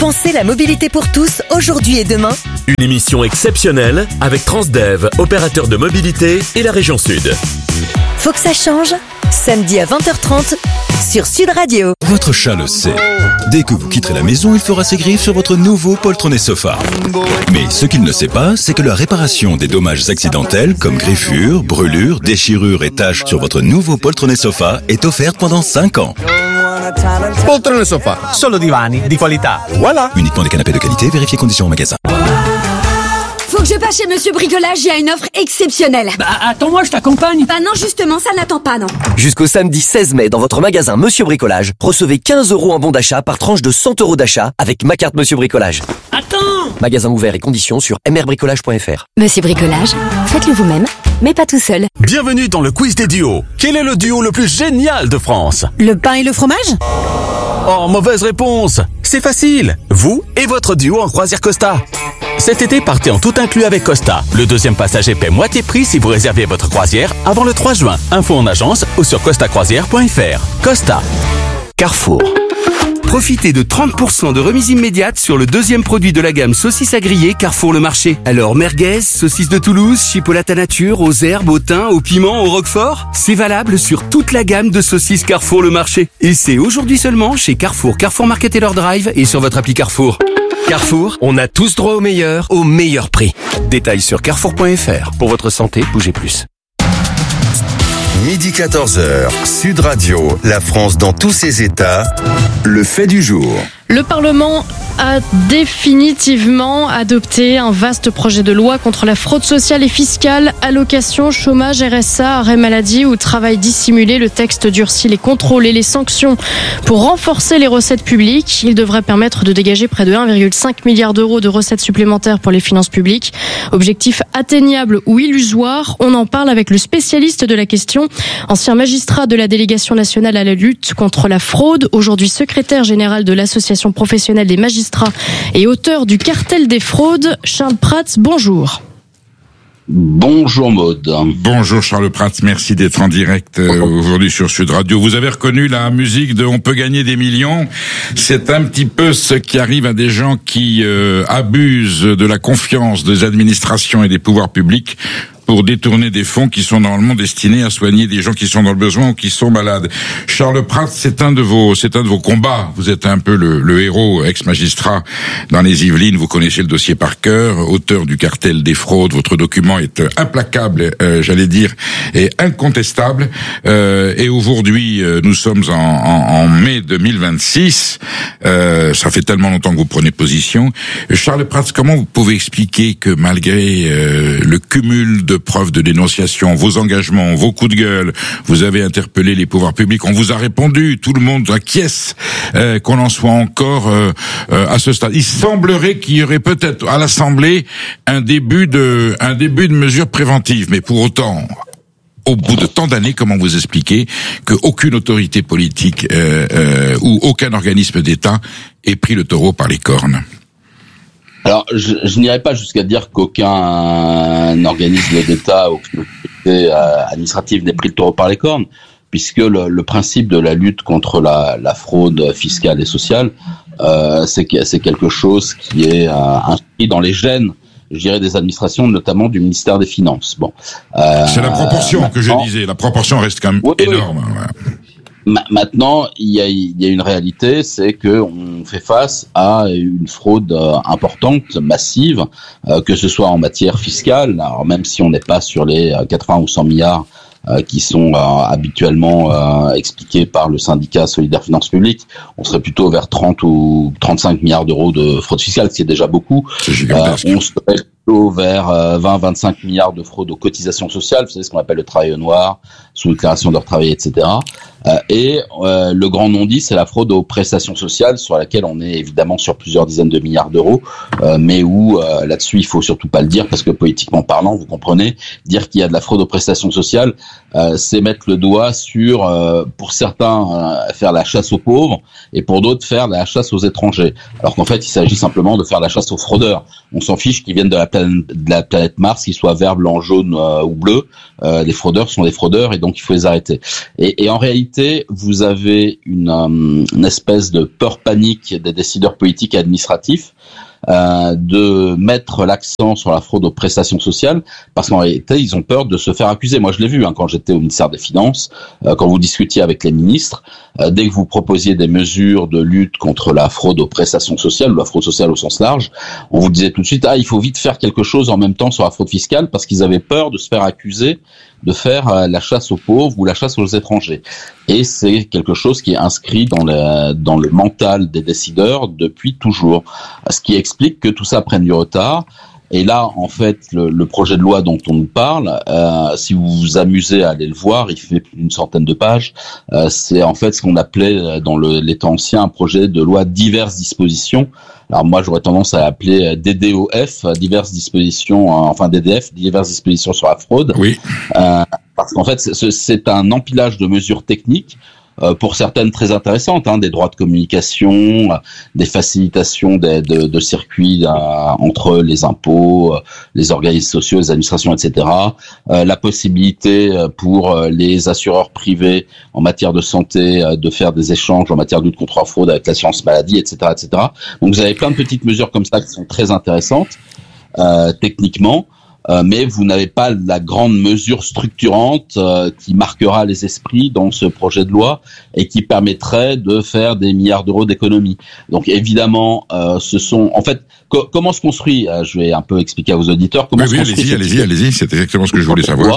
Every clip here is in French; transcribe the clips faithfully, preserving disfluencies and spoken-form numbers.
Pensez la mobilité pour tous, aujourd'hui et demain. Une émission exceptionnelle avec Transdev, opérateur de mobilité et la région Sud. Faut que ça change. Samedi à vingt heures trente sur Sud Radio. Votre chat le sait. Dès que vous quitterez la maison, il fera ses griffes sur votre nouveau poltronné sofa. Mais ce qu'il ne sait pas, c'est que la réparation des dommages accidentels comme griffures, brûlures, déchirures et taches sur votre nouveau poltronné sofa est offerte pendant cinq ans. Poltrone sofa, solo divani di qualità. Voilà. Uniquement des canapés de qualité, vérifiez conditions au magasin. Faut que je passe chez Monsieur Bricolage, il y a une offre exceptionnelle. Bah attends-moi, je t'accompagne. Bah non, justement, ça n'attend pas, non. Jusqu'au samedi seize mai, dans votre magasin Monsieur Bricolage, recevez quinze euros en bon d'achat par tranche de cent euros d'achat avec ma carte Monsieur Bricolage. Attends. Magasin ouvert et conditions sur m r bricolage point f r. Monsieur Bricolage, faites-le vous-même, mais pas tout seul. Bienvenue dans le quiz des duos. Quel est le duo le plus génial de France? Le pain et le fromage? Oh, mauvaise réponse. C'est facile. Vous et votre duo en croisière Costa. Cet été, partez en tout inclus avec Costa. Le deuxième passager paie moitié prix si vous réservez votre croisière avant le trois juin. Info en agence ou sur costa croisière point f r. Costa. Carrefour. Profitez de trente pour cent de remise immédiate sur le deuxième produit de la gamme saucisses à griller Carrefour Le Marché. Alors merguez, saucisses de Toulouse, chipolata nature, aux herbes, au thym, au piment, au roquefort, c'est valable sur toute la gamme de saucisses Carrefour Le Marché. Et c'est aujourd'hui seulement chez Carrefour, Carrefour Market et leur Drive et sur votre appli Carrefour. Carrefour, on a tous droit au meilleur, au meilleur prix. Détails sur carrefour point f r. Pour votre santé, bougez plus. Midi quatorze heures, Sud Radio, la France dans tous ses états, le fait du jour. Le Parlement a définitivement adopté un vaste projet de loi contre la fraude sociale et fiscale, allocations, chômage, R S A, arrêt maladie ou travail dissimulé. Le texte durcit les contrôles et les sanctions pour renforcer les recettes publiques. Il devrait permettre de dégager près de un virgule cinq milliard d'euros de recettes supplémentaires pour les finances publiques. Objectif atteignable ou illusoire? On en parle avec le spécialiste de la question, ancien magistrat de la délégation nationale à la lutte contre la fraude, aujourd'hui secrétaire général de l'association professionnelle des magistrats et auteur du cartel des fraudes, Charles Prats, bonjour. Bonjour Maud. Bonjour Charles Prats, merci d'être en direct euh, aujourd'hui sur Sud Radio. Vous avez reconnu la musique de On peut gagner des millions. C'est un petit peu ce qui arrive à des gens qui euh, abusent de la confiance des administrations et des pouvoirs publics pour détourner des fonds qui sont normalement destinés à soigner des gens qui sont dans le besoin ou qui sont malades. Charles Prats, c'est un de vos, c'est un de vos combats. Vous êtes un peu le, le héros, ex-magistrat dans les Yvelines. Vous connaissez le dossier par cœur, auteur du cartel des fraudes. Votre document est implacable, euh, j'allais dire, et incontestable. Euh, et aujourd'hui, euh, nous sommes en, en, en mai deux mille vingt-six. Euh, ça fait tellement longtemps que vous prenez position. Charles Prats, comment vous pouvez expliquer que malgré euh, le cumul de preuves de dénonciation, vos engagements, vos coups de gueule, vous avez interpellé les pouvoirs publics, on vous a répondu, tout le monde acquiesce, euh, qu'on en soit encore euh, euh, à ce stade. Il semblerait qu'il y aurait peut-être à l'Assemblée un début de un début de mesures préventives, mais pour autant, au bout de tant d'années, comment vous expliquer qu'aucune autorité politique euh, euh, ou aucun organisme d'État ait pris le taureau par les cornes? Alors, je, je n'irai pas jusqu'à dire qu'aucun organisme d'État ou aucune autorité administrative n'ait pris le taureau par les cornes, puisque le, le principe de la lutte contre la, la fraude fiscale et sociale, euh, c'est, c'est quelque chose qui est euh, inscrit dans les gènes, je dirais, des administrations, notamment du ministère des Finances. Bon, euh, c'est la proportion que je disais. La proportion reste quand même oui, énorme. Oui. Ouais. Maintenant, il y a, il y a une réalité, c'est que on fait face à une fraude importante, massive, euh, que ce soit en matière fiscale. Alors même si on n'est pas sur les quatre-vingts ou cent milliards euh, qui sont euh, habituellement euh, expliqués par le syndicat Solidaire Finances Publiques, on serait plutôt vers trente ou trente-cinq milliards d'euros de fraude fiscale, ce qui est déjà beaucoup. C'est gigantesque. Euh, on serait plutôt vers euh, vingt à vingt-cinq milliards de fraude aux cotisations sociales, vous savez ce qu'on appelle le travail au noir, sous déclaration d'heures travaillées, et cetera. Euh, et euh, le grand non-dit, c'est la fraude aux prestations sociales, sur laquelle on est évidemment sur plusieurs dizaines de milliards d'euros, euh, mais où euh, là-dessus il faut surtout pas le dire, parce que politiquement parlant, vous comprenez, dire qu'il y a de la fraude aux prestations sociales, euh, c'est mettre le doigt sur, euh, pour certains, euh, faire la chasse aux pauvres, et pour d'autres faire la chasse aux étrangers. Alors qu'en fait, il s'agit simplement de faire la chasse aux fraudeurs. On s'en fiche qu'ils viennent de la planète planète, de la planète Mars, qu'ils soient vert, blanc, jaune euh, ou bleu. Euh, les fraudeurs sont des fraudeurs et donc il faut les arrêter. Et, et en réalité, vous avez une, euh, une espèce de peur panique des décideurs politiques et administratifs Euh, de mettre l'accent sur la fraude aux prestations sociales, parce qu'en réalité, ils ont peur de se faire accuser. Moi, je l'ai vu hein, quand j'étais au ministère des Finances, euh, quand vous discutiez avec les ministres, euh, dès que vous proposiez des mesures de lutte contre la fraude aux prestations sociales, ou la fraude sociale au sens large, on vous disait tout de suite, ah, il faut vite faire quelque chose en même temps sur la fraude fiscale, parce qu'ils avaient peur de se faire accuser de faire euh, la chasse aux pauvres ou la chasse aux étrangers. Et c'est quelque chose qui est inscrit dans le, dans le mental des décideurs depuis toujours. Ce qui explique que tout ça prenne du retard. Et là, en fait, le, le projet de loi dont on nous parle, euh, si vous vous amusez à aller le voir, il fait plus d'une centaine de pages. Euh, c'est en fait ce qu'on appelait dans le, les temps anciens un projet de loi diverses dispositions. Alors moi, j'aurais tendance à l'appeler D D O F, diverses dispositions, enfin D D F, diverses dispositions sur la fraude. Oui. Euh, parce qu'en fait, c'est, c'est un empilage de mesures techniques. Euh, pour certaines très intéressantes, hein, des droits de communication, euh, des facilitations des, de, de circuits euh, entre les impôts, euh, les organismes sociaux, les administrations, et cetera. Euh, la possibilité euh, pour euh, les assureurs privés en matière de santé euh, de faire des échanges en matière de lutte contre la fraude avec l'assurance maladie, et cetera, et cetera. Donc vous avez plein de petites mesures comme ça qui sont très intéressantes euh, techniquement. Euh, mais vous n'avez pas la grande mesure structurante euh, qui marquera les esprits dans ce projet de loi et qui permettrait de faire des milliards d'euros d'économies. Donc évidemment, euh, ce sont en fait co- comment se construit. Euh, je vais un peu expliquer à vos auditeurs comment. Oui, se oui, construit. allez-y, allez-y, allez-y. C'est exactement ce que je voulais savoir.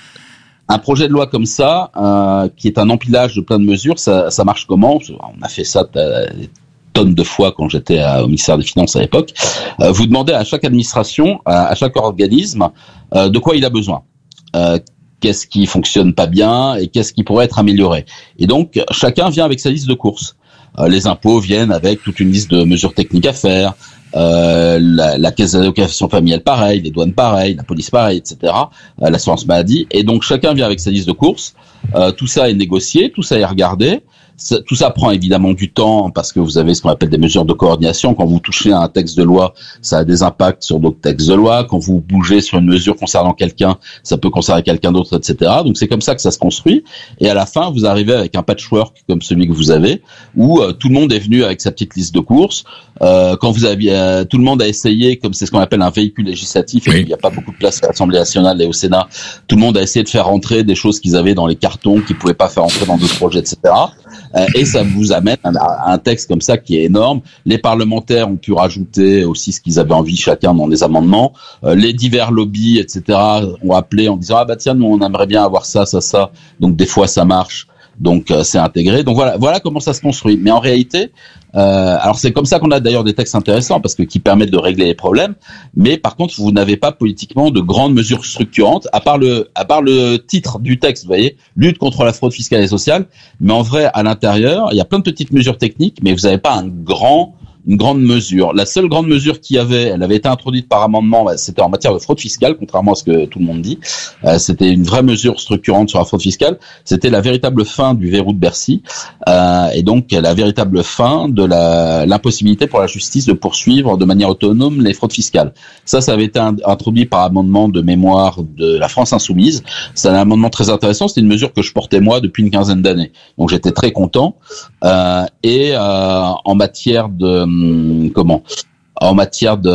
Un projet de loi comme ça, euh, qui est un empilage de plein de mesures, ça, ça marche comment ? On a fait ça euh, tonnes de fois quand j'étais à, au ministère des Finances à l'époque. Euh, vous demandez à chaque administration, à, à chaque organisme, euh, de quoi il a besoin. Euh, qu'est-ce qui fonctionne pas bien et qu'est-ce qui pourrait être amélioré. Et donc, chacun vient avec sa liste de courses. Euh, les impôts viennent avec toute une liste de mesures techniques à faire. Euh, la, la caisse d'allocation familiale pareil, les douanes pareil, la police pareil, et cetera. Euh, l'assurance maladie. Et donc chacun vient avec sa liste de courses. Euh, tout ça est négocié, tout ça est regardé. Ça, tout ça prend évidemment du temps parce que vous avez ce qu'on appelle des mesures de coordination. Quand vous touchez à un texte de loi, ça a des impacts sur d'autres textes de loi. Quand vous bougez sur une mesure concernant quelqu'un, ça peut concerner quelqu'un d'autre, et cetera. Donc c'est comme ça que ça se construit. Et à la fin, vous arrivez avec un patchwork comme celui que vous avez, où euh, tout le monde est venu avec sa petite liste de courses. Euh, quand vous aviez, euh, tout le monde a essayé, comme c'est ce qu'on appelle un véhicule législatif, oui. Il n'y a pas beaucoup de place à l'Assemblée nationale et au Sénat. Tout le monde a essayé de faire rentrer des choses qu'ils avaient dans les cartons, qu'ils pouvaient pas faire rentrer dans d'autres projets, et cetera. Euh, et ça vous amène à un texte comme ça qui est énorme. Les parlementaires ont pu rajouter aussi ce qu'ils avaient envie chacun dans les amendements. Euh, les divers lobbies, et cetera, ont appelé en disant ah bah tiens nous on aimerait bien avoir ça, ça, ça. Donc des fois ça marche. Donc euh, c'est intégré. Donc voilà, voilà comment ça se construit. Mais en réalité, euh, alors c'est comme ça qu'on a d'ailleurs des textes intéressants parce que qui permettent de régler les problèmes. Mais par contre, vous n'avez pas politiquement de grandes mesures structurantes, à part le, à part le titre du texte, vous voyez, lutte contre la fraude fiscale et sociale. Mais en vrai, à l'intérieur, il y a plein de petites mesures techniques, mais vous n'avez pas un grand une grande mesure. La seule grande mesure qu'il y avait, elle avait été introduite par amendement, c'était en matière de fraude fiscale, contrairement à ce que tout le monde dit. Euh, c'était une vraie mesure structurante sur la fraude fiscale. C'était la véritable fin du verrou de Bercy, euh, et donc la véritable fin de la, l'impossibilité pour la justice de poursuivre de manière autonome les fraudes fiscales. Ça, ça avait été un, introduit par amendement de mémoire de la France Insoumise. C'est un amendement très intéressant. C'était une mesure que je portais moi depuis une quinzaine d'années. Donc j'étais très content. Euh, et euh, en matière de comment en matière de,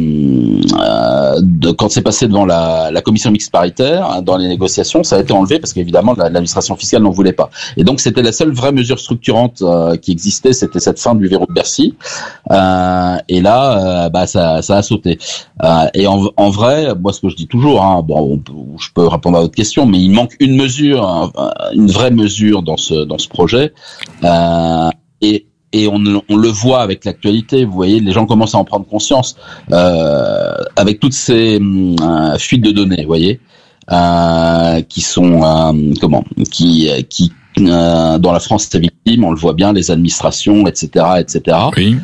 euh, de quand c'est passé devant la, la commission mixte paritaire dans les négociations, ça a été enlevé parce qu'évidemment l'administration fiscale n'en voulait pas. Et donc c'était la seule vraie mesure structurante euh, qui existait, c'était cette fin du verrou de Bercy. Euh, et là, euh, bah ça, ça a sauté. Euh, et en, en vrai, moi ce que je dis toujours, hein, bon, on peut, je peux répondre à votre question, mais il manque une mesure, une vraie mesure dans ce dans ce projet. Euh, et Et on, on le voit avec l'actualité, vous voyez, les gens commencent à en prendre conscience euh, avec toutes ces euh, fuites de données, vous voyez, euh, qui sont euh, comment, qui, qui euh, dans la France c'est victime, on le voit bien, les administrations, et cetera, et cetera. Oui.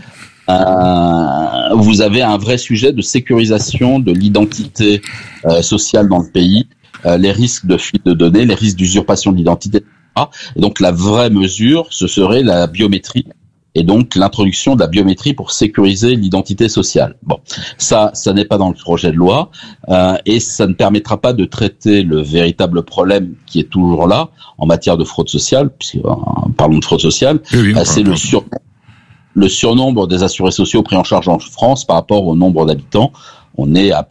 Euh, vous avez un vrai sujet de sécurisation de l'identité euh, sociale dans le pays, euh, les risques de fuite de données, les risques d'usurpation de l'identité, et cetera. Et donc la vraie mesure, ce serait la biométrie. et donc l'introduction de la biométrie pour sécuriser l'identité sociale. Bon, ça, ça n'est pas dans le projet de loi euh, et ça ne permettra pas de traiter le véritable problème qui est toujours là en matière de fraude sociale, puisque euh, parlons de fraude sociale, oui, oui, euh, c'est le sur le surnombre des assurés sociaux pris en charge en France par rapport au nombre d'habitants. On est à